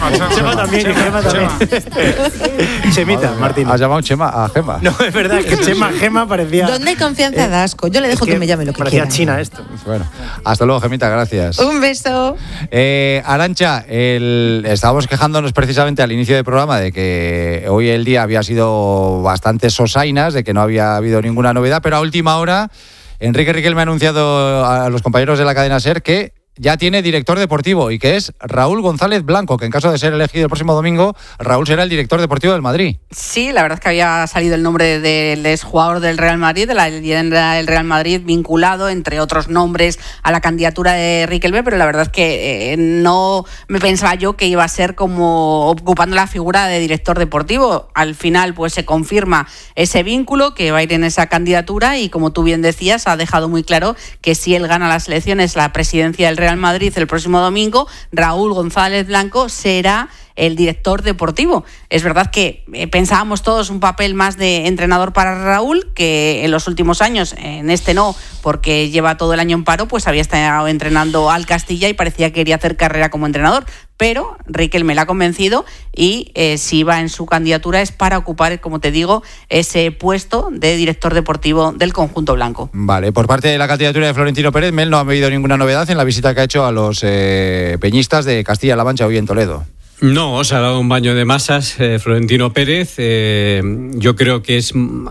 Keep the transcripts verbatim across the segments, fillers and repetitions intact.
Chema también, Chema, Chema también. Chemita, Martín. ¿Has llamado Chema a Gema? No, es verdad que Chema, Gema parecía... ¿Dónde hay confianza? Eh, da asco. Yo le dejo que, que me llame lo que parecía quiera. Parecía China esto. Bueno, hasta luego, Gemita, gracias. Un beso. Eh, Arantxa, el, estábamos quejándonos precisamente al inicio del programa de que hoy el día había sido bastante sosainas, de que no había habido ninguna novedad, pero a última hora Enrique Riquelme ha anunciado a los compañeros de la cadena SER que ya tiene director deportivo y que es Raúl González Blanco, que en caso de ser elegido el próximo domingo, Raúl será el director deportivo del Madrid. Sí, la verdad es que había salido el nombre del exjugador del Real Madrid, de la leyenda del Real Madrid, vinculado, entre otros nombres, a la candidatura de Riquelme, pero la verdad es que eh, no me pensaba yo que iba a ser como ocupando la figura de director deportivo. Al final, pues se confirma ese vínculo, que va a ir en esa candidatura, y como tú bien decías, ha dejado muy claro que si él gana las elecciones, la presidencia del Real Madrid el próximo domingo, Raúl González Blanco será el director deportivo. Es verdad que eh, pensábamos todos un papel más de entrenador para Raúl, que en los últimos años, en este no, porque lleva todo el año en paro, pues había estado entrenando al Castilla y parecía que quería hacer carrera como entrenador, pero Riquelme la ha convencido y eh, si va en su candidatura es para ocupar, como te digo, ese puesto de director deportivo del conjunto blanco. Vale, por parte de la candidatura de Florentino Pérez, Mel, no ha habido ninguna novedad en la visita que ha hecho a los eh, peñistas de Castilla-La Mancha hoy en Toledo. No, se ha dado un baño de masas eh, Florentino Pérez. Eh, yo creo que es m-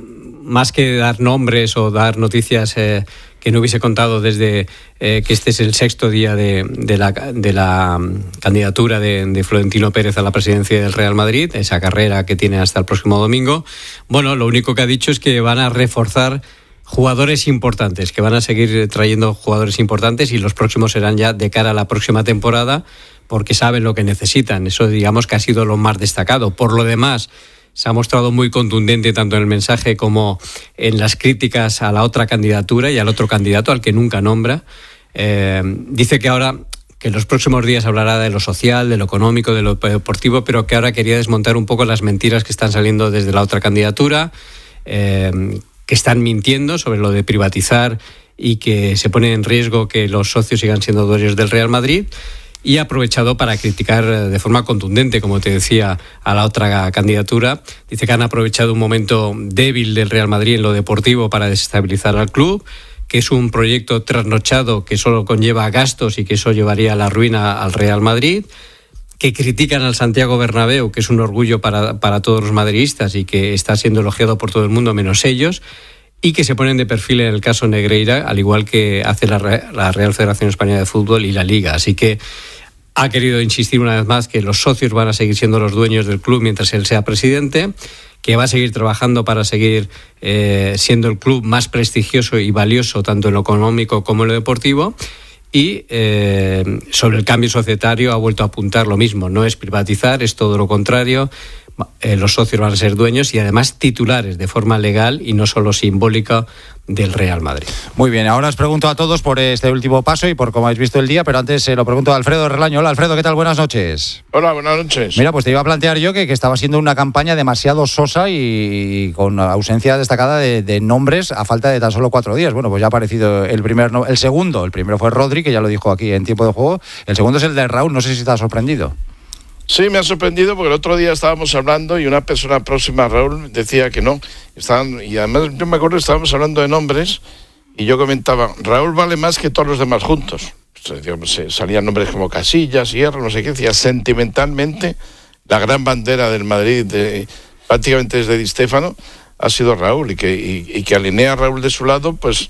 más que dar nombres o dar noticias eh, que no hubiese contado desde eh, que este es el sexto día de, de, la, de la candidatura de, de Florentino Pérez a la presidencia del Real Madrid, esa carrera que tiene hasta el próximo domingo. Bueno, lo único que ha dicho es que van a reforzar jugadores importantes, que van a seguir trayendo jugadores importantes y los próximos serán ya de cara a la próxima temporada, porque saben lo que necesitan. Eso, digamos, que ha sido lo más destacado. Por lo demás, se ha mostrado muy contundente tanto en el mensaje como en las críticas a la otra candidatura y al otro candidato, al que nunca nombra. Eh, dice que ahora, que en los próximos días hablará de lo social, de lo económico, de lo deportivo, pero que ahora quería desmontar un poco las mentiras que están saliendo desde la otra candidatura, eh, que están mintiendo sobre lo de privatizar y que se pone en riesgo que los socios sigan siendo dueños del Real Madrid. Y ha aprovechado para criticar de forma contundente, como te decía, a la otra candidatura. Dice que han aprovechado un momento débil del Real Madrid en lo deportivo para desestabilizar al club, que es un proyecto trasnochado que solo conlleva gastos y que eso llevaría a la ruina al Real Madrid, que critican al Santiago Bernabéu, que es un orgullo para, para todos los madridistas y que está siendo elogiado por todo el mundo menos ellos, y que se ponen de perfil en el caso Negreira, al igual que hace la, la Real Federación Española de Fútbol y la Liga. Así que ha querido insistir una vez más que los socios van a seguir siendo los dueños del club mientras él sea presidente, que va a seguir trabajando para seguir eh, siendo el club más prestigioso y valioso tanto en lo económico como en lo deportivo. Y eh, sobre el cambio societario ha vuelto a apuntar lo mismo. No es privatizar, es todo lo contrario. Eh, los socios van a ser dueños y además titulares de forma legal y no solo simbólica del Real Madrid. Muy bien, ahora os pregunto a todos por este último paso y por cómo habéis visto el día, pero antes se eh, lo pregunto a Alfredo Relaño. Hola Alfredo, ¿qué tal? Buenas noches. Hola, buenas noches. Mira, pues te iba a plantear yo que, que estaba siendo una campaña demasiado sosa y, y con ausencia destacada de, de nombres a falta de tan solo cuatro días. Bueno, pues ya ha aparecido el primer, el segundo, el primero fue Rodri, que ya lo dijo aquí en tiempo de juego, el segundo es el de Raúl, no sé si te ha sorprendido. Sí, me ha sorprendido porque el otro día estábamos hablando y una persona próxima a Raúl decía que no. Estaban, y además yo me acuerdo que estábamos hablando de nombres y yo comentaba, Raúl vale más que todos los demás juntos. Salían nombres como Casillas, Hierro, no sé qué. Decía, sentimentalmente, la gran bandera del Madrid, de, prácticamente desde Di Stéfano, ha sido Raúl. Y que, y, y que alinea a Raúl de su lado, pues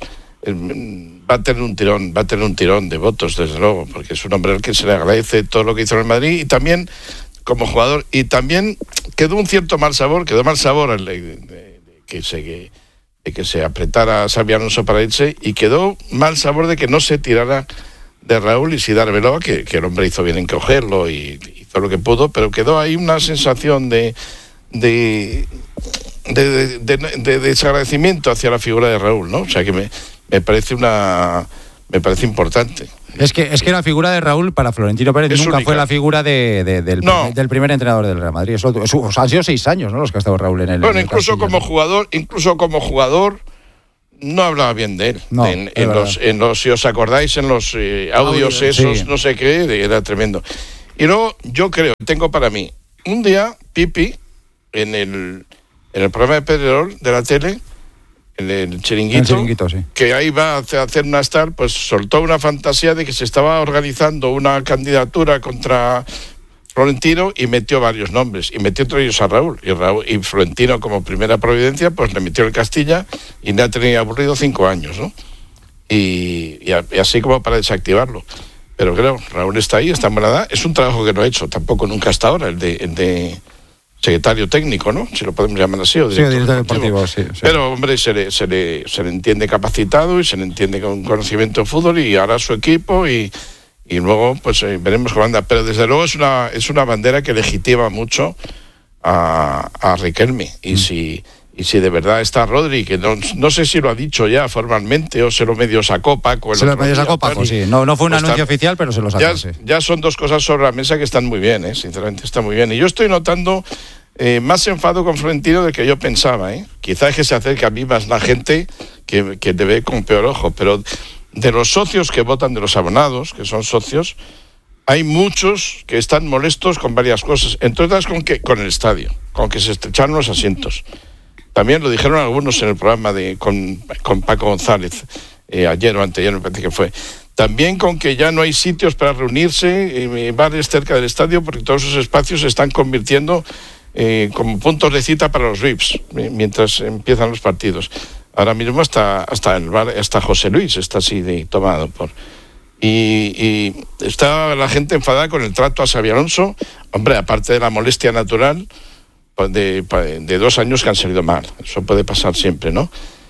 va a tener un tirón, va a tener un tirón de votos, desde luego, porque es un hombre al que se le agradece todo lo que hizo en el Madrid y también como jugador, y también quedó un cierto mal sabor, quedó mal sabor el de, de, de que se de que se apretara a Xabi Alonso para irse, y quedó mal sabor de que no se tirara de Raúl y sí de Arbeloa, que, que el hombre hizo bien en cogerlo y hizo lo que pudo, pero quedó ahí una sensación de de de, de, de, de desagradecimiento hacia la figura de Raúl, ¿no? O sea que me Me parece una, me parece importante. Es que es que la figura de Raúl para Florentino Pérez es nunca única. Fue la figura de, de, del, no. primer, del primer entrenador del Real Madrid. Eso, eso, o sea, han sido seis años, ¿no? Los que ha estado Raúl en el. Bueno, en el incluso Castilla, como ¿no? jugador, incluso como jugador, no hablaba bien de él. No, en, en los, en los, si os acordáis, en los eh, audios Audio, esos, sí. no sé qué, era tremendo. Y luego yo creo, tengo para mí, un día Pipi, en el, en el programa de Pedrerol de la tele, en el Chiringuito, el chiringuito sí. que ahí va a hacer una star, pues soltó una fantasía de que se estaba organizando una candidatura contra Florentino y metió varios nombres, y metió entre ellos a Raúl, y Raúl y Florentino como primera providencia, pues le metió el Castilla y le ha tenido aburrido cinco años, ¿no? Y, y, a, y así como para desactivarlo. Pero creo, Raúl está ahí, está en buena edad, es un trabajo que no he hecho tampoco nunca hasta ahora, el de, el de secretario técnico, ¿no? Si lo podemos llamar así, o director, sí, director deportivo. deportivo, sí, sí. Pero, hombre, se le, se, le, se le entiende capacitado y se le entiende con conocimiento de fútbol y hará su equipo y, y luego pues eh, veremos cómo anda. Pero desde luego es una, es una bandera que legitima mucho a, a Riquelme. Y mm. si... Y si de verdad está Rodri, que no, no sé si lo ha dicho ya formalmente o se lo medio sacó Paco. Se lo medio sacó Paco, sí. No, no fue un pues anuncio está, oficial, pero se lo sacó, ya, sí. Ya son dos cosas sobre la mesa que están muy bien, ¿eh? Sinceramente están muy bien. Y yo estoy notando eh, más enfado con Florentino del que yo pensaba, ¿eh? Quizás es que se acerca a mí más la gente que, que te ve con peor ojo, pero de los socios que votan, de los abonados, que son socios, hay muchos que están molestos con varias cosas, entre otras con, que, con el estadio, con que se estrecharon los asientos. También lo dijeron algunos en el programa de con, con Paco González, eh, ayer o anteayer me parece que fue. También con que ya no hay sitios para reunirse, eh, bares cerca del estadio, porque todos esos espacios se están convirtiendo eh, como puntos de cita para los V I Ps, eh, mientras empiezan los partidos. Ahora mismo hasta, hasta el bar, hasta José Luis está así de tomado por... Y, y está la gente enfadada con el trato a Xabi Alonso, hombre, aparte de la molestia natural... De, de dos años que han salido mal. Eso puede pasar siempre, ¿no?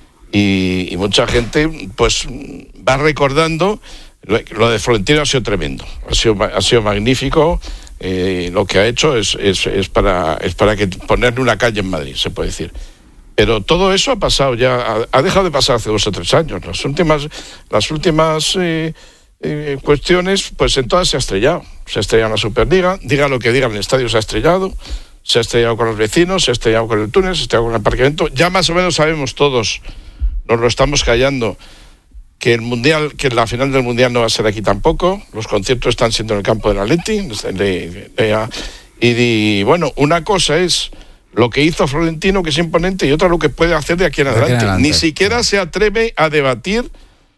Y, y mucha gente, pues, va recordando. Lo, lo de Florentino ha sido tremendo. Ha sido, ha sido magnífico. Eh, lo que ha hecho es, es, es, para, es para que ponerle una calle en Madrid, se puede decir. Pero todo eso ha pasado ya, ha, ha dejado de pasar hace dos o tres años. Las últimas, las últimas eh, eh, cuestiones, pues en todas se ha estrellado. Se ha estrellado en la Superliga. Diga lo que diga, el estadio se ha estrellado. Se ha estrellado con los vecinos, se ha estrellado con el túnel, se ha estrellado con el aparcamiento. Ya más o menos sabemos todos, nos lo estamos callando, que el mundial, que la final del mundial no va a ser aquí tampoco. Los conciertos están siendo en el campo del Atleti. Y, y bueno, una cosa es lo que hizo Florentino, que es imponente, y otra lo que puede hacer de aquí en adelante. adelante. Ni siquiera se atreve a debatir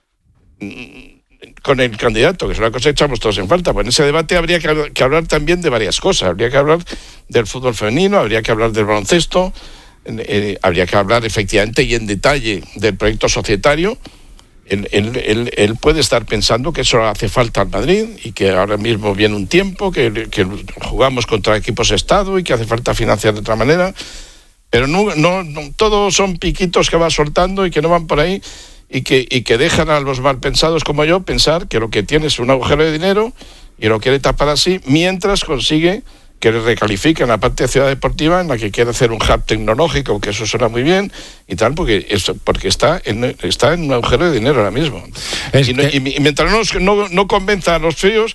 con el candidato, que es una cosa que echamos todos en falta. Pues en ese debate habría que, que hablar también de varias cosas. Habría que hablar del fútbol femenino, habría que hablar del baloncesto, eh, habría que hablar efectivamente y en detalle del proyecto societario. Él, él, él, él puede estar pensando que eso hace falta al Madrid y que ahora mismo viene un tiempo que, que jugamos contra equipos Estado y que hace falta financiar de otra manera. Pero no, no, no, todos son piquitos que va soltando y que no van por ahí. Y que, y que dejan a los malpensados como yo pensar que lo que tiene es un agujero de dinero y lo quiere tapar así, mientras consigue que le recalifiquen la parte de ciudad deportiva en la que quiere hacer un hub tecnológico, que eso suena muy bien y tal, porque eso, porque está en, está en un agujero de dinero ahora mismo. Es y, no, que... y, y mientras no, no, no convenza a los fríos...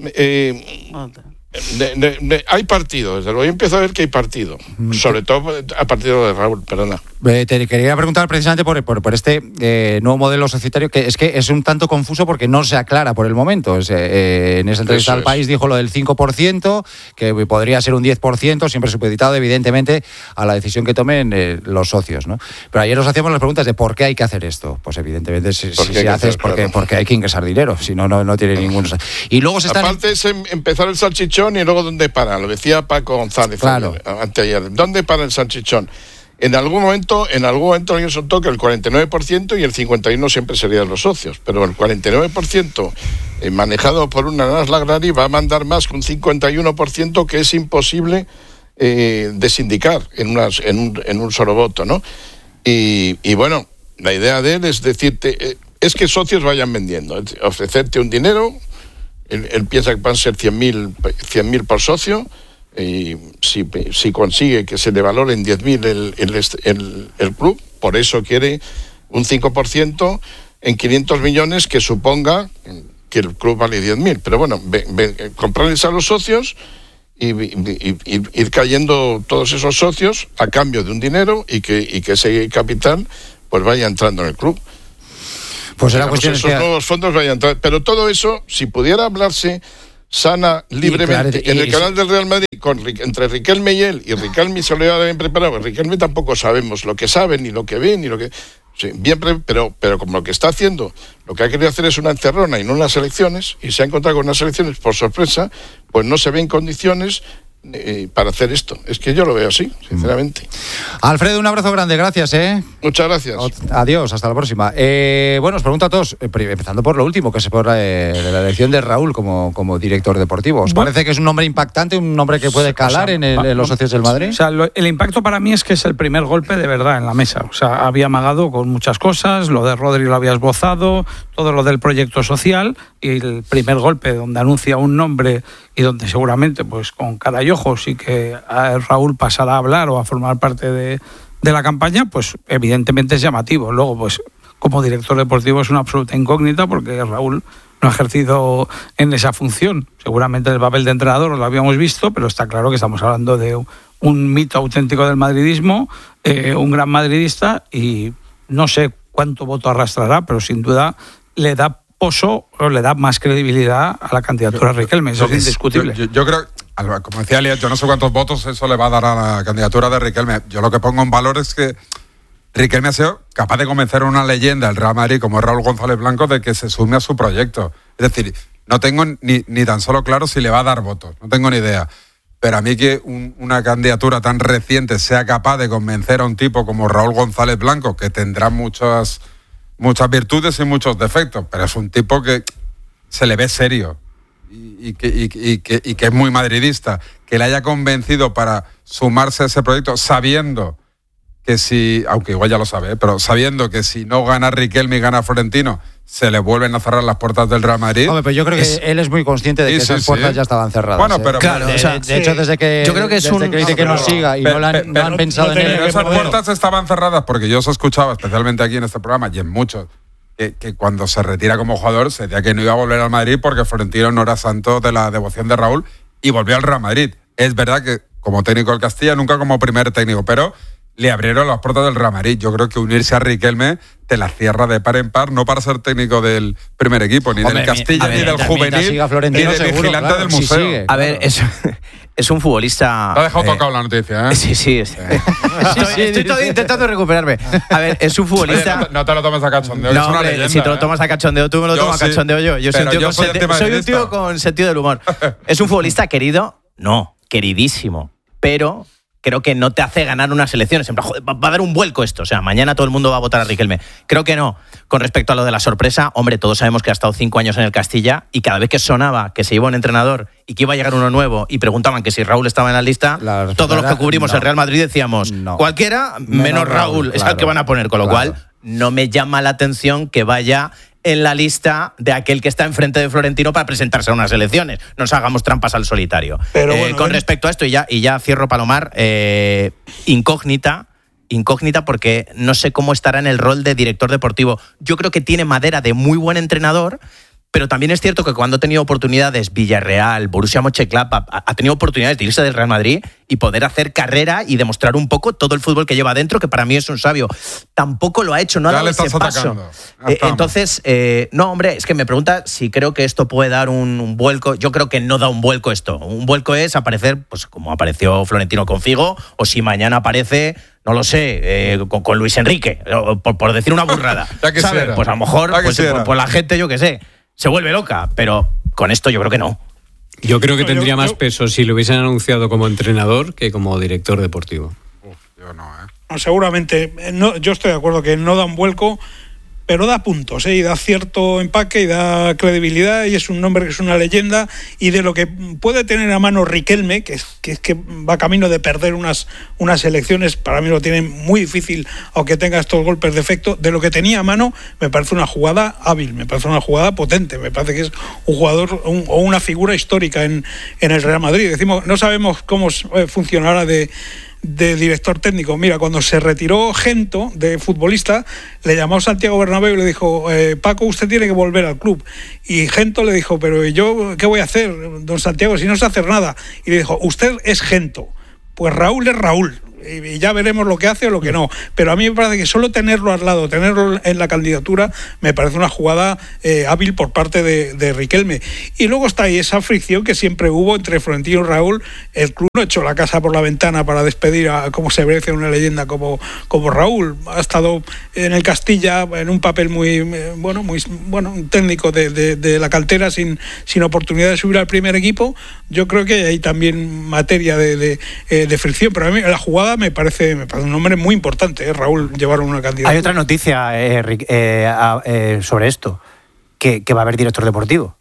Eh, De, de, de, hay partido, desde luego yo empiezo a ver que hay partido, sobre todo a partido de Raúl, perdona. Eh, te quería preguntar precisamente por, por, por este eh, nuevo modelo societario, que es que es un tanto confuso porque no se aclara por el momento. Es, eh, en esa entrevista al País dijo lo del cinco por ciento, que podría ser un diez por ciento, siempre supeditado evidentemente a la decisión que tomen eh, los socios, ¿no? Pero ayer nos hacíamos las preguntas de por qué hay que hacer esto. Pues evidentemente si, si se hace es porque, claro. porque hay que ingresar dinero, si no, no, no tiene ningún... Y luego se están... Aparte es empezar el salchichón y luego dónde para, lo decía Paco González claro. anteayer, ¿dónde para el salchichón? En algún momento, en algún momento alguien soltó que el cuarenta y nueve por ciento y el cincuenta y uno por ciento siempre serían los socios, pero el cuarenta y nueve por ciento eh, manejado por una Nasdaq Rally va a mandar más que un cincuenta y uno por ciento que es imposible eh, desindicar en, unas, en, un, en un solo voto, ¿no? Y, y bueno, la idea de él es decirte, eh, es que socios vayan vendiendo, ofrecerte un dinero. Él, él piensa que van a ser cien mil por socio y si, si consigue que se le valore en diez mil el, el, el, el club, por eso quiere un cinco por ciento en quinientos millones que suponga que el club vale diez mil. Pero bueno, ve, ve, comprarles a los socios y, y, y ir cayendo todos esos socios a cambio de un dinero y que, y que ese capital pues vaya entrando en el club. Pues era cuestión esos que... nuevos fondos vayan a entrar. Pero todo eso, si pudiera hablarse sana libremente claro, en el y, canal del Real Madrid, con, entre Riquelme y él, y Riquelme se lo ha bien preparado, Riquelme tampoco sabemos lo que sabe, ni lo que ve, ni lo que... Sí, bien, pero, pero como lo que está haciendo, lo que ha querido hacer es una encerrona y no unas elecciones, y se ha encontrado con unas elecciones por sorpresa, pues no se ve en condiciones eh, para hacer esto. Es que yo lo veo así, sinceramente. Alfredo, un abrazo grande, gracias, ¿eh? Muchas gracias. Adiós, hasta la próxima. Eh, bueno, os pregunto a todos, eh, empezando por lo último, que se por eh, la elección de Raúl como, como director deportivo. ¿Os bueno, parece que es un nombre impactante, un nombre que puede calar o sea, en, el, en los socios del Madrid? O sea, lo, el impacto para mí es que es el primer golpe de verdad en la mesa. O sea, había amagado con muchas cosas, lo de Rodri lo había esbozado, todo lo del proyecto social, y el primer golpe donde anuncia un nombre y donde seguramente, pues con cara y ojos, y que Raúl pasará a hablar o a formar parte de, de la campaña, pues evidentemente es llamativo. Luego, pues como director deportivo es una absoluta incógnita porque Raúl no ha ejercido en esa función. Seguramente el papel de entrenador lo habíamos visto, pero está claro que estamos hablando de un mito auténtico del madridismo, eh, un gran madridista, y no sé cuánto voto arrastrará, pero sin duda le da poso o le da más credibilidad a la candidatura de Riquelme. Eso es indiscutible. Yo, yo, yo creo, como decía Elías, yo no sé cuántos votos eso le va a dar a la candidatura de Riquelme. Yo lo que pongo en valor es que Riquelme ha sido capaz de convencer a una leyenda del Real Madrid como Raúl González Blanco de que se sume a su proyecto. Es decir, no tengo ni, ni tan solo claro si le va a dar votos, no tengo ni idea. Pero a mí que un, una candidatura tan reciente sea capaz de convencer a un tipo como Raúl González Blanco, que tendrá muchas, muchas virtudes y muchos defectos, pero es un tipo que se le ve serio y, y, que, y, y, que, y que es muy madridista, que le haya convencido para sumarse a ese proyecto sabiendo que si, aunque igual ya lo sabe, pero sabiendo que si no gana Riquelme y gana Florentino, se le vuelven a cerrar las puertas del Real Madrid. Hombre, pero yo creo que es, él es muy consciente de que sí, esas sí, puertas sí. ya estaban cerradas. Bueno, pero... ¿eh? Claro, de, o sea, de, de hecho, desde que, yo creo que, es desde un, que dice no, que nos siga y pero, no, han, pero, no han pensado no, en él. Pero esas puertas estaban cerradas porque yo os escuchaba, especialmente aquí en este programa y en muchos, que, que cuando se retira como jugador se decía que no iba a volver al Madrid porque Florentino no era santo de la devoción de Raúl y volvió al Real Madrid. Es verdad que como técnico del Castilla, nunca como primer técnico, pero le abrieron las puertas del Real Madrid. Yo creo que unirse a Riquelme te la cierra de par en par, no para ser técnico del primer equipo, ni Hombre, del Castilla, ver, ni del juvenil, ni del seguro, vigilante claro, del museo. Si sigue, a ver, es, es un futbolista... Te ha dejado eh, tocado la noticia, ¿eh? Sí, sí. Es, estoy, sí, estoy todavía intentando recuperarme. A ver, es un futbolista... Oye, no, no te lo tomes a cachondeo, no, es una hombre, leyenda. Si te lo ¿eh? tomas a cachondeo, tú me lo yo tomas sí, a cachondeo yo. Yo soy un tío, yo con, soy, senti- soy un tío con sentido del humor. Es un futbolista querido, no, queridísimo, pero... creo que no te hace ganar unas elecciones. En plan, joder, va a dar un vuelco esto. O sea, mañana todo el mundo va a votar a Riquelme. Creo que no. Con respecto a lo de la sorpresa, hombre, todos sabemos que ha estado cinco años en el Castilla y cada vez que sonaba que se iba un entrenador y que iba a llegar uno nuevo y preguntaban que si Raúl estaba en la lista, la todos los que cubrimos no. el Real Madrid decíamos, no. cualquiera menos, menos Raúl, Raúl es claro, al que van a poner. Con lo claro. cual, no me llama la atención que vaya en la lista de aquel que está enfrente de Florentino para presentarse a unas elecciones. No nos hagamos trampas al solitario. Pero eh, bueno, con respecto a esto, y ya, y ya cierro, Palomar, eh, incógnita, incógnita porque no sé cómo estará en el rol de director deportivo. Yo creo que tiene madera de muy buen entrenador, pero también es cierto que cuando ha tenido oportunidades Villarreal, Borussia Mönchengladbach, ha tenido oportunidades de irse del Real Madrid y poder hacer carrera y demostrar un poco todo el fútbol que lleva adentro, que para mí es un sabio. Tampoco lo ha hecho, no ha dado ese paso. Eh, entonces, eh, no, hombre, es que me pregunta si creo que esto puede dar un, un vuelco. Yo creo que no da un vuelco esto. Un vuelco es aparecer, pues como apareció Florentino con Figo, o si mañana aparece... no lo sé, eh, con, con Luis Enrique, por, por decir una burrada. ¿Sabes? Pues a lo mejor pues, pues, pues la gente, yo qué sé, se vuelve loca, pero con esto yo creo que no. Yo creo que tendría yo, más yo, peso si lo hubiesen anunciado como entrenador que como director deportivo. Uf, yo no, ¿eh? No, seguramente, no, yo estoy de acuerdo que no da un vuelco, pero da puntos, ¿eh? Y da cierto empaque y da credibilidad, y es un nombre que es una leyenda, y de lo que puede tener a mano Riquelme, que es que, es que va camino de perder unas, unas elecciones, para mí lo tiene muy difícil, aunque tenga estos golpes de efecto. De lo que tenía a mano, me parece una jugada hábil, me parece una jugada potente, me parece que es un jugador un, o una figura histórica en, en el Real Madrid. Decimos, no sabemos cómo funcionará de... de director técnico. Mira, cuando se retiró Gento de futbolista, le llamó Santiago Bernabéu y le dijo, eh, Paco, usted tiene que volver al club. Y Gento le dijo, pero yo, ¿qué voy a hacer, don Santiago, si no sé hacer nada? Y le dijo, usted es Gento, pues Raúl es Raúl. Y ya veremos lo que hace o lo que no. Pero a mí me parece que solo tenerlo al lado, tenerlo en la candidatura, me parece una jugada eh, hábil por parte de, de Riquelme. Y luego está ahí esa fricción que siempre hubo entre Florentino y Raúl. El club no echó la casa por la ventana para despedir a, como se merece una leyenda como, como Raúl. Ha estado en el Castilla en un papel muy, bueno, muy bueno, un técnico de, de, de la cantera sin, sin oportunidad de subir al primer equipo. Yo creo que hay también materia de, de, de fricción, pero a mí la jugada me parece, me parece un nombre muy importante, ¿eh? Raúl, llevar una candidatura. Hay otra noticia, eh, Rick, eh, eh, sobre esto, que, que va a haber director deportivo.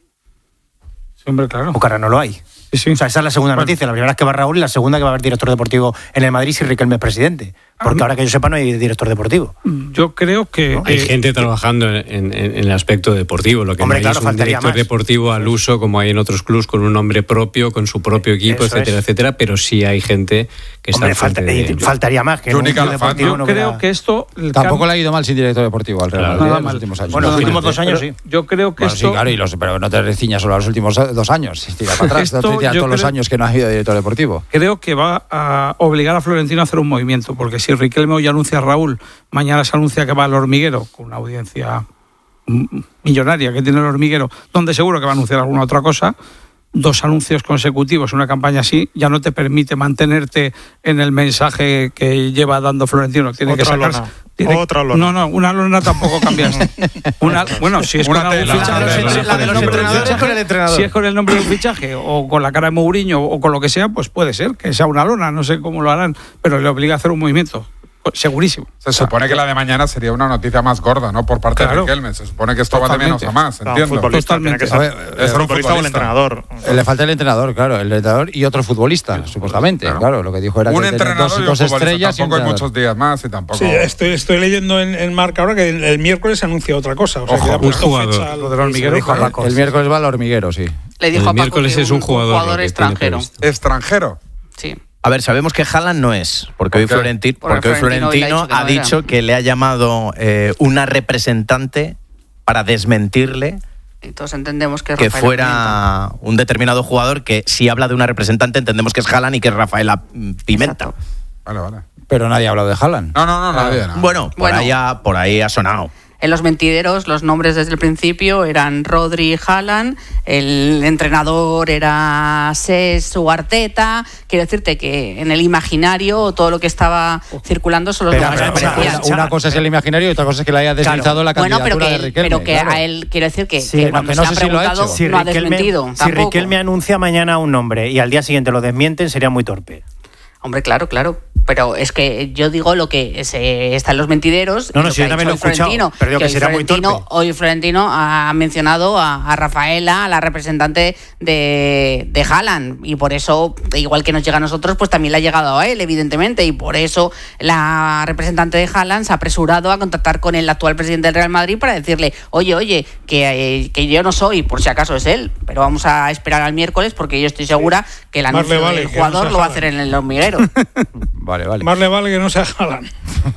Sí, hombre, claro. Porque ahora no lo hay. Sí, sí. O sea, esa es la segunda Bueno. noticia. La primera es que va Raúl y la segunda que va a haber director deportivo en el Madrid si Riquelme es presidente. Porque ahora que yo sepa no hay director deportivo. Yo creo que... ¿No? Hay eh, gente trabajando en, en- en el aspecto deportivo. Lo que Hombre, no hay claro, es un faltaría director más. deportivo al uso, como hay en otros clubs, con un nombre propio, con su propio equipo, Eso etcétera, es. etcétera. Pero sí hay gente que está Hombre, al frente falta- de- y faltaría más que en un Júnica club Lafán, deportivo yo no creo hubiera- que esto... el Tampoco cam- le ha ido mal sin director deportivo al Real Claro. Madrid Nada en los mal. últimos años. Bueno, los últimos dos años Pero sí. Yo creo que Bueno, esto... sí, claro, y los, pero no te reciñas solo a los últimos dos años. Tira para atrás, no Esto te tiras yo todos los creo- años que no ha habido director deportivo. Creo que va a obligar a Florentino a hacer un movimiento, porque si Riquelme hoy anuncia a Raúl, mañana se anuncia que va al Hormiguero, con una audiencia mm, millonaria que tiene el Hormiguero, donde seguro que va a anunciar alguna otra cosa, dos anuncios consecutivos, una campaña así, ya no te permite mantenerte en el mensaje que lleva dando Florentino. Tiene Otra que sacarse. lona. tiene- Otra lona. No, no, una lona tampoco cambiaste. Una, bueno, si es Una con algún tela, fichaje, una tela. si es La con de el los nombre del entrenadores fichaje, con el entrenador. si es con el nombre de un fichaje o con la cara de Mourinho o con lo que sea, pues puede ser que sea una lona, no sé cómo lo harán, pero le obliga a hacer un movimiento. Segurísimo. Se supone que la de mañana sería una noticia más gorda, ¿no? Por parte Claro. de Riquelme. Se supone que esto va de menos Totalmente. a más, No, un entiendo. futbolista Totalmente. tiene que ser, A ver, el es un futbolista o el futbolista. entrenador. Eh, Le falta el entrenador, claro, el entrenador y otro futbolista, supuestamente. Claro. Claro. lo que dijo era Un que tenía entrenador dos, y un dos futbolista. estrellas y un Tampoco hay entrenador. muchos días más y tampoco... Sí, estoy, estoy leyendo en, en Marca ahora que el, el miércoles se anuncia otra cosa. O sea, Ojo, que le ha un puesto jugador. fecha al- Lo del Hormiguero, dijo a joder. Paco. El miércoles va al Hormiguero, sí. Le dijo El a Paco miércoles que es un jugador, lo que tiene extranjero. previsto. ¿Extranjero? Sí. A ver, sabemos que Haaland no es, porque hoy, ¿Por qué? Florenti- Porque porque hoy Florentino hoy le ha Florentino dicho que ha no era. dicho que le ha llamado eh, una representante para desmentirle Y todos entendemos que es que Rafael Pimienta. fuera un determinado jugador que si habla de una representante entendemos que es Haaland y que es Rafaela mm, Pimenta. Exacto. Vale, vale. Pero nadie ha hablado de Haaland. No, no, no, nadie, no. Bueno, por, Bueno. Ahí ha, por ahí ha sonado. En los mentideros, los nombres desde el principio eran Rodri y Haaland, el entrenador era Ses o Arteta. Quiero decirte que en el imaginario todo lo que estaba circulando son los Pero, nombres pero, que una, aparecían. cosa- una cosa es el imaginario y otra cosa es que le haya deslizado la Bueno, candidatura pero que, de él- Riquelme. pero que claro. a él, quiero decir que, Sí, que no, cuando que se no ha sé si lo ha preguntado hecho. Si no ha Riquelme, desmentido. si tampoco. Riquelme anuncia mañana un nombre y al día siguiente lo desmienten, sería muy torpe. Hombre, claro, claro. Pero es que yo digo lo que se, está en los mentideros. No, y no, lo si que yo ha también lo he dicho hoy escuchado, Florentino, pero digo que hoy será muy Florentino- torpe. Hoy Florentino ha mencionado a, a Rafaela, a la representante de, de Haaland. Y por eso, igual que nos llega a nosotros, pues también le ha llegado a él, evidentemente. Y por eso la representante de Haaland se ha apresurado a contactar con el actual presidente del Real Madrid para decirle, oye, oye, que, eh, que yo no soy, por si acaso es él. Pero vamos a esperar al miércoles porque yo estoy segura que el Más anuncio le vale del que no jugador sea lo va a Haaland. hacer en el hormiguero. Vale, vale. Más le vale que no sea Haaland.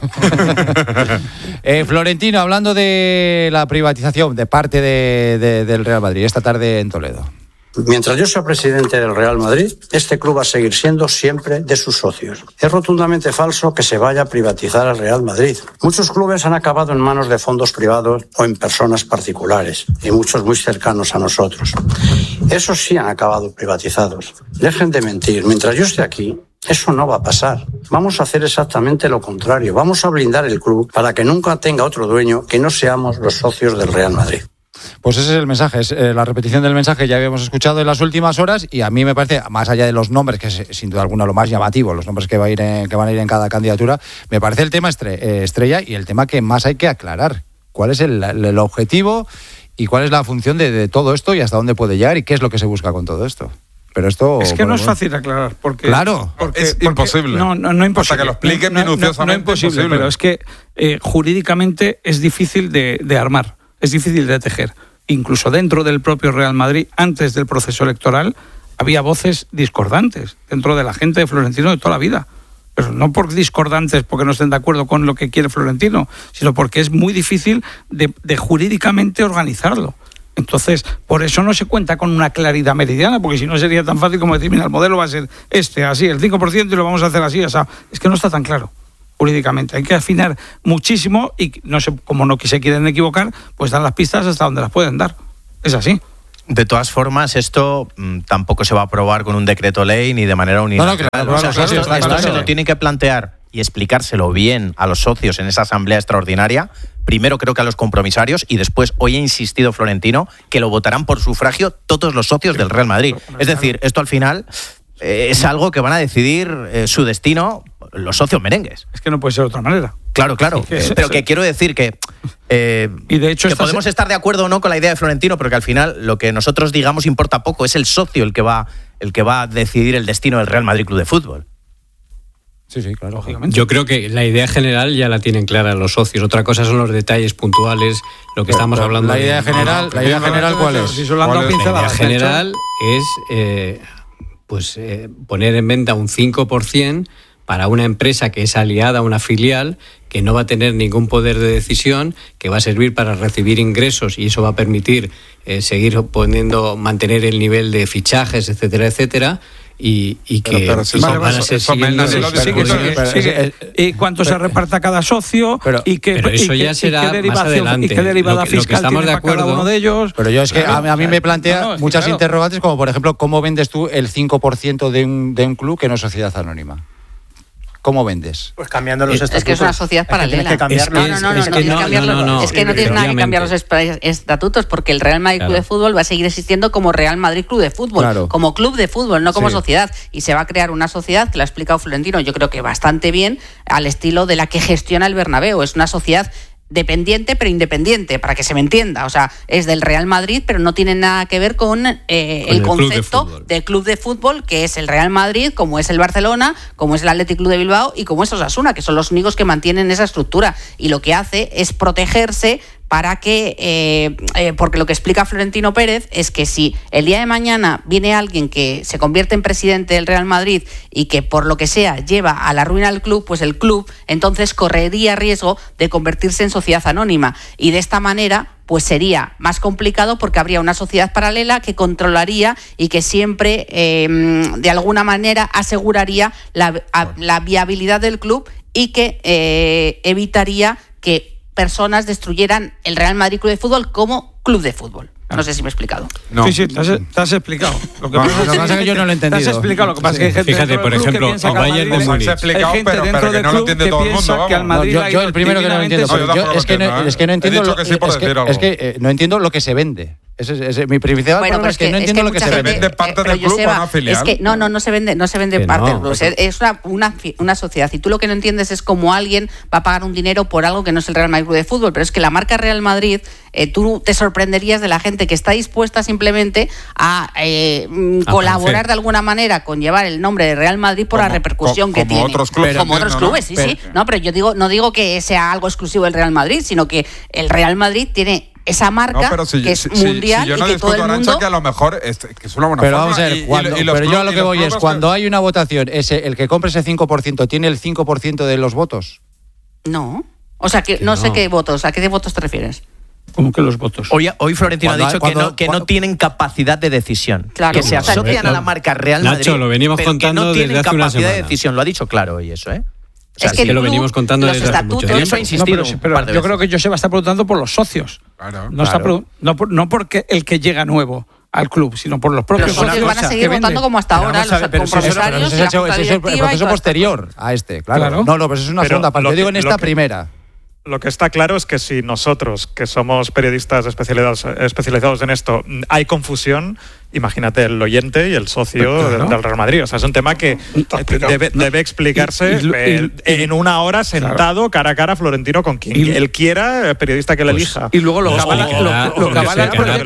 Eh, Florentino, hablando de la privatización de parte de- de- del Real Madrid, esta tarde en Toledo. Mientras yo sea presidente del Real Madrid, este club va a seguir siendo siempre de sus socios. Es rotundamente falso que se vaya a privatizar al Real Madrid. Muchos clubes han acabado en manos de fondos privados o en personas particulares, y muchos muy cercanos a nosotros. Esos sí han acabado privatizados. Dejen de mentir. Mientras yo esté aquí, eso no va a pasar. Vamos a hacer exactamente lo contrario. Vamos a blindar el club para que nunca tenga otro dueño que no seamos los socios del Real Madrid. Pues ese es el mensaje, es eh, la repetición del mensaje que ya habíamos escuchado en las últimas horas y a mí me parece, más allá de los nombres, que es sin duda alguna lo más llamativo, los nombres que, va a ir en- que van a ir en cada candidatura, me parece el tema estre- eh, estrella y el tema que más hay que aclarar. ¿Cuál es el, el objetivo y cuál es la función de, de todo esto y hasta dónde puede llegar y qué es lo que se busca con todo esto? Pero esto... Es que bueno, no es bueno. fácil aclarar. Porque, Claro. porque- Es porque- imposible. No, no, no imposible. Hasta que lo expliquen No, no, no, minuciosamente, No, imposible, imposible. pero es que eh, jurídicamente es difícil de, de armar, es difícil de tejer. Incluso dentro del propio Real Madrid, antes del proceso electoral, había voces discordantes dentro de la gente de Florentino de toda la vida. Pero no por discordantes porque no estén de acuerdo con lo que quiere Florentino, sino porque es muy difícil de, de jurídicamente organizarlo. Entonces, por eso no se cuenta con una claridad meridiana, porque si no sería tan fácil como decir, mira, el modelo va a ser este, así, el cinco por ciento y lo vamos a hacer así, o sea, es que no está tan claro jurídicamente. Hay que afinar muchísimo y no sé, como no se quieren equivocar, pues dan las pistas hasta donde las pueden dar. Es así. De todas formas, esto mmm, tampoco se va a aprobar con un decreto ley ni de manera unilateral. No, no, claro, o sea, claro, esto, claro, esto claro. se lo tienen que plantear y explicárselo bien a los socios en esa asamblea extraordinaria. Primero creo que a los compromisarios y después, hoy ha insistido Florentino, que lo votarán por sufragio todos los socios del Real Madrid. Es decir, esto al final eh, es algo que van a decidir eh, su destino los socios merengues. Es que no puede ser de otra manera. Claro, claro, sí, eh, pero que quiero decir que, eh, y de hecho que podemos estar de acuerdo o no con la idea de Florentino, pero que al final lo que nosotros digamos importa poco, es el socio el que va, el que va a decidir el destino del Real Madrid Club de Fútbol. Sí, sí, claro. Lógicamente. Yo creo que la idea general ya la tienen clara los socios. Otra cosa son los detalles puntuales, lo que pero, estamos pero hablando. La idea de, general, la idea general ¿cuál es? Si ¿Cuál es? La idea general es eh, pues eh, poner en venta un cinco por ciento para una empresa que es aliada a una filial, que no va a tener ningún poder de decisión, que va a servir para recibir ingresos y eso va a permitir eh, seguir poniendo, mantener el nivel de fichajes, etcétera, etcétera. Y, y que pero, pero, si van a ser siguiendo y cuánto pero, se reparta cada socio pero, y qué, pero eso y ya qué, será y qué más adelante. Y qué derivada lo que, fiscal lo que tiene de para cada uno de ellos. Pero yo es que claro, a, a mí me plantea no, no, muchas claro. interrogantes, como por ejemplo, ¿cómo vendes tú el cinco por ciento de un, de un club que no es sociedad anónima? ¿Cómo vendes? Pues cambiando los estatutos. Es que es una sociedad paralela. Es que es que no, no, no, no, no, no, no, no, no. Es que no tienes nada que cambiar los estatutos, porque el Real Madrid claro. Club de Fútbol va a seguir existiendo como Real Madrid Club de Fútbol, claro. como club de fútbol, no como sí. sociedad. Y se va a crear una sociedad, que lo ha explicado Florentino, yo creo que bastante bien, al estilo de la que gestiona el Bernabéu. Es una sociedad dependiente pero independiente, para que se me entienda, o sea, es del Real Madrid pero no tiene nada que ver con, eh, con el, el concepto club de del club de fútbol, que es el Real Madrid, como es el Barcelona, como es el Athletic Club de Bilbao y como es Osasuna, que son los únicos que mantienen esa estructura, y lo que hace es protegerse para que, eh, eh, porque lo que explica Florentino Pérez es que si el día de mañana viene alguien que se convierte en presidente del Real Madrid y que por lo que sea lleva a la ruina al club, pues el club entonces correría riesgo de convertirse en sociedad anónima, y de esta manera pues sería más complicado, porque habría una sociedad paralela que controlaría y que siempre eh, de alguna manera aseguraría la, a, la viabilidad del club y que eh, evitaría que personas destruyeran el Real Madrid Club de Fútbol como club de fútbol. No sé si me he explicado. No. Sí, sí, te has, te has explicado. Lo que no, pasa es que yo no lo he entendido. Te has explicado. Lo que pasa es que hay gente Fíjate, por ejemplo, el Bayern de Múnich. Se ha explicado, pero, pero que no lo entiende todo el mundo. Que al Madrid no, yo, yo el primero que no lo entiendo. No, yo es, que no, es que no entiendo. Lo, que sí es, que, es que eh, no entiendo lo que se vende. Ese es, ese, mi principal bueno, problema es que, que no es entiendo que lo que se vende. ¿Vende parte del club o una filial? Es que no, no, no se vende, no se vende que parte no, del club. Pues es una, una, una sociedad. Y tú lo que no entiendes es cómo alguien va a pagar un dinero por algo que no es el Real Madrid Club de Fútbol. Pero es que la marca Real Madrid, eh, tú te sorprenderías de la gente que está dispuesta simplemente a eh, colaborar de alguna manera con llevar el nombre de Real Madrid por como, la repercusión como, que como tiene. Otros clubes, como otros clubes, ¿no? sí, pero, sí. No, pero yo digo, no digo que sea algo exclusivo del Real Madrid, sino que el Real Madrid tiene esa marca no, si, que es si, mundial si, si yo no y que todo el mundo... que a lo mejor es, que es una buena pero forma. Vamos a ver, y, cuando, y, y pero yo a lo que voy es, cuando que... hay una votación, ese, el que compre ese cinco por ciento tiene el cinco por ciento de los votos. No. O sea, que, que no, no sé qué votos. ¿A qué de votos te refieres? ¿Cómo que los votos? Hoy, hoy Florentino ha dicho cuando, que, no, que no tienen capacidad de decisión. Claro. Que se asocian a la marca Real Madrid, Nacho, lo venimos pero contando que no tienen desde hace capacidad una de decisión. Lo ha dicho claro hoy eso, ¿eh? O sea, es que, que lo venimos contando los desde hace mucho tiempo. Eso ha insistido. No, pero, pero yo creo que Joseba está preguntando por los socios. Claro, no, claro. Está, no, por, no porque el que llega nuevo al club, sino por los propios socios. Los socios van a seguir votando como hasta ahora, los compromisarios. Ese es el proceso posterior a este, claro. claro. No, no, pues es una pero segunda parte. Yo digo en esta que, primera. Lo que está claro es que si nosotros, que somos periodistas especializados, especializados en esto, hay confusión, imagínate el oyente y el socio claro. del Real Madrid. O sea, es un tema que debe, debe explicarse y, y, eh, y, en una hora sentado claro. cara a cara Florentino con quien y, él quiera, periodista que le pues, elija. Y luego lo que avala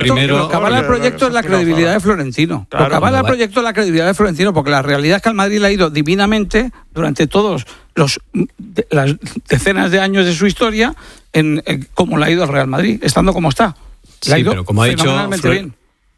el proyecto es la credibilidad de Florentino. Claro, lo que avala el proyecto es la credibilidad de Florentino, porque la realidad es que al Madrid le ha ido divinamente durante todos los de, las decenas de años de su historia en, en cómo le ha ido al Real Madrid, estando como está. Le sí, ha ido pero como ha dicho Flor- bien.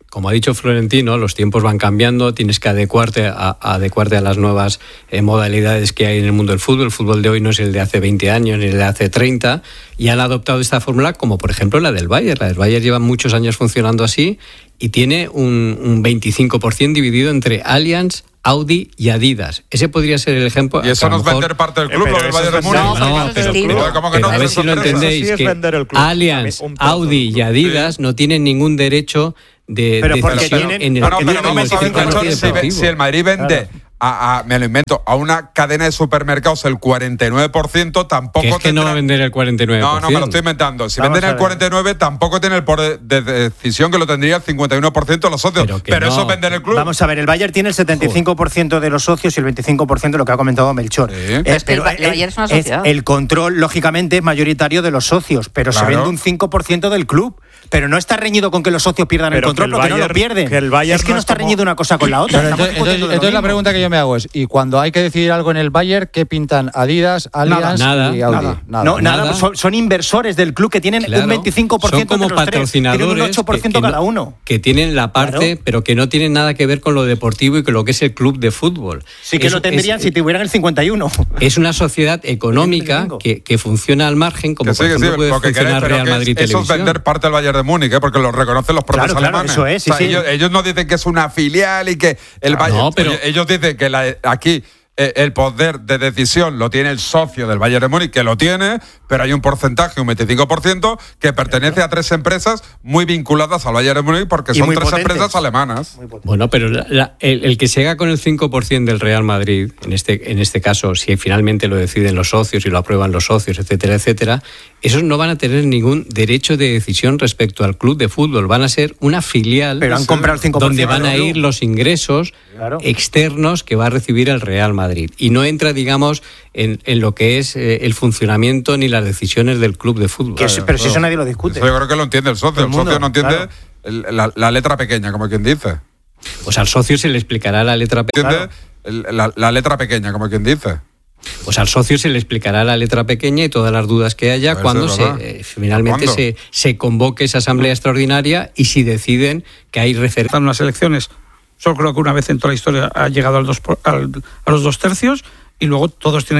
como ha dicho Florentino, los tiempos van cambiando, tienes que adecuarte a, a adecuarte a las nuevas eh, modalidades que hay en el mundo del fútbol. El fútbol de hoy no es el de hace veinte años ni el de hace treinta, y han adoptado esta fórmula, como por ejemplo la del Bayern. La del Bayern lleva muchos años funcionando así y tiene un, un veinticinco por ciento dividido entre Allianz, Audi y Adidas. Ese podría ser el ejemplo. Y eso no es vender parte del club, eh, lo del Bayern de Múnich. No, no, pero, pero, ¿Cómo que pero no? a ver si lo entendéis, que Allianz, Audi y Adidas no tienen ningún derecho de Pero porque decisión tienen- en el No, no, pero en el no me saben mercado mucho si, deportivo. si el Madrid vende a, a- me lo invento, a una cadena de supermercados el cuarenta y nueve por ciento, tampoco Que es que no va a vender el cuarenta y nueve por No, ciento. no, me lo estoy inventando. Si Vamos venden a el ver. cuarenta y nueve, tampoco tiene el poder de decisión que lo tendría el cincuenta y uno por ciento de los socios. Pero, que no. eso es vender el club. Vamos a ver, el Bayern tiene el setenta y cinco por ciento de los socios y el veinticinco por ciento de lo que ha comentado Melchor. Eh, Es que el pero Ba- el Bayern es una sociedad. el control, lógicamente, es mayoritario de los socios, pero Claro. se vende un cinco por ciento del club. Pero no está reñido con que los socios pierdan Pero el control, que el porque no lo Bayern- pierden. que el Bayern es que no no es está como- reñido una cosa con la otra. Pero estamos entonces, entonces- discutiendo de lo entonces la mismo. pregunta que yo me hago es, ¿y cuando hay que decidir algo en el Bayern, qué pintan Adidas, Allianz Nada, y Audi? nada. No, nada, son, son inversores del club que tienen Claro. un veinticinco por ciento Son como de los tres, tienen un patrocinadores ocho por ciento que- que cada no- uno. que tienen la parte, Claro. pero que no tienen nada que ver con lo deportivo y con lo que es el club de fútbol. Sí que Es- lo tendrían es- si tuvieran el cincuenta y uno. Es una sociedad económica que, que funciona al margen, como Que sí, por que ejemplo sí, puede lo que queréis, funcionar pero Real que es- Madrid eso es Televisión. vender parte del Bayern de Múnich, ¿eh? Porque lo reconocen los propios Claro, claro, alemanes. eso es, sí, O sea, sí. Ellos, ellos no dicen que es una filial y que el Ah, Bayern. no, pero- Oye, ellos dicen que la- aquí eh, el poder de decisión lo tiene el socio del Bayern de Múnich, que lo tiene, pero hay un porcentaje, un veinticinco por ciento, que pertenece a tres empresas muy vinculadas al Bayern de Múnich porque Y son muy tres potentes. empresas alemanas. Bueno, pero la- la- el, el que se haga con el cinco por ciento del Real Madrid, en este, en este caso, si finalmente lo deciden los socios y lo aprueban los socios, etcétera, etcétera, esos no van a tener ningún derecho de decisión respecto al club de fútbol. Van a ser una filial Pero han comprado el cinco por ciento donde van a del club. ir los ingresos Claro. externos que va a recibir el Real Madrid. Y no entra, digamos, en, en lo que es eh, el funcionamiento ni las decisiones del club de fútbol. Que eso- pero si eso nadie lo discute. Eso yo creo que lo entiende el socio. Todo El, el mundo, socio no entiende claro. el- la, la letra pequeña, como quien dice. Pues al socio se le explicará la letra pequeña. ¿Entiende? El- la, la letra pequeña, como quien dice. Pues al socio se le explicará la letra pequeña y todas las dudas que haya Pues cuando eso es se, verdad. eh, finalmente ¿Cuándo? se, se convoque esa asamblea extraordinaria y si deciden que hay referencia. Están unas elecciones, solo creo que una vez en toda la historia ha llegado al dos por- al- a los dos tercios y luego todos tienen